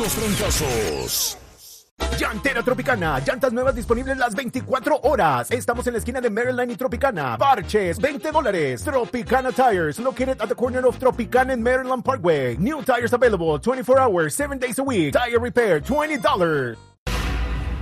los trancazos. Llantera Tropicana, llantas nuevas disponibles las 24 horas. Estamos en la esquina de Maryland y Tropicana. Parches, $20. Tropicana Tires, located at the corner of Tropicana and Maryland Parkway. New tires available 24 hours, 7 days a week. Tire repair, $20.